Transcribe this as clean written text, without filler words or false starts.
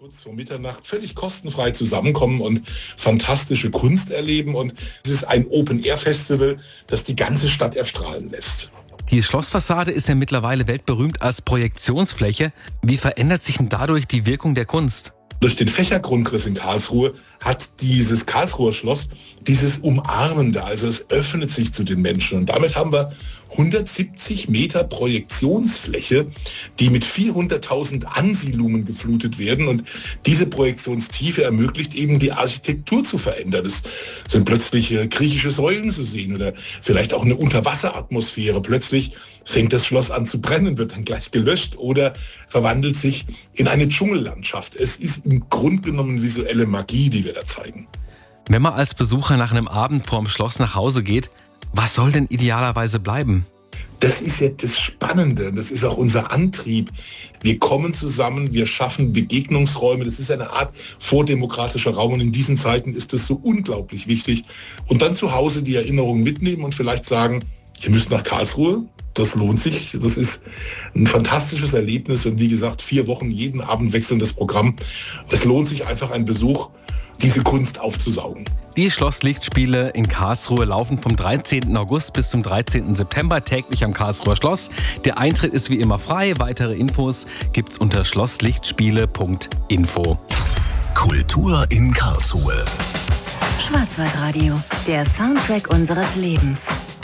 Kurz vor Mitternacht völlig kostenfrei zusammenkommen und fantastische Kunst erleben. Und es ist ein Open-Air-Festival, das die ganze Stadt erstrahlen lässt. Die Schlossfassade ist ja mittlerweile weltberühmt als Projektionsfläche. Wie verändert sich denn dadurch die Wirkung der Kunst? Durch den Fächergrundriss in Karlsruhe hat dieses Karlsruher Schloss dieses Umarmende, also es öffnet sich zu den Menschen. Und damit haben wir 170 Meter Projektionsfläche, die mit 400.000 Ansiedlungen geflutet werden. Und diese Projektionstiefe ermöglicht eben die Architektur zu verändern. Es sind plötzlich griechische Säulen zu sehen oder vielleicht auch eine Unterwasseratmosphäre. Plötzlich fängt das Schloss an zu brennen, wird dann gleich gelöscht oder verwandelt sich in eine Dschungellandschaft. Es ist im Grunde genommen visuelle Magie, die wir da zeigen. Wenn man als Besucher nach einem Abend vorm Schloss nach Hause geht, was soll denn idealerweise bleiben? Das ist ja das Spannende, das ist auch unser Antrieb. Wir kommen zusammen, wir schaffen Begegnungsräume, das ist eine Art vordemokratischer Raum und in diesen Zeiten ist das so unglaublich wichtig. Und dann zu Hause die Erinnerungen mitnehmen und vielleicht sagen, ihr müsst nach Karlsruhe, das lohnt sich, das ist ein fantastisches Erlebnis und wie gesagt, 4 Wochen, jeden Abend wechselndes Programm. Es lohnt sich einfach ein Besuch, diese Kunst aufzusaugen. Die Schlosslichtspiele in Karlsruhe laufen vom 13. August bis zum 13. September täglich am Karlsruher Schloss. Der Eintritt ist wie immer frei. Weitere Infos gibt's unter schlosslichtspiele.info. Kultur in Karlsruhe. Schwarzwaldradio, der Soundtrack unseres Lebens.